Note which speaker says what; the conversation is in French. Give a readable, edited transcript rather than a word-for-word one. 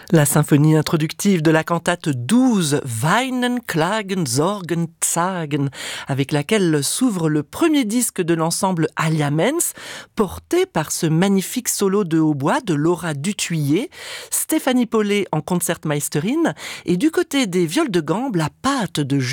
Speaker 1: La symphonie introductive de la cantate 12 Weinen, Klagen, Sorgen, Zagen, avec laquelle s'ouvre le premier disque de l'ensemble Alliaments, porté par ce magnifique solo de hautbois de Laura Duthuillet, Stéphanie Paulet en Concertmeisterin, et du côté des viols de gambe, la patte de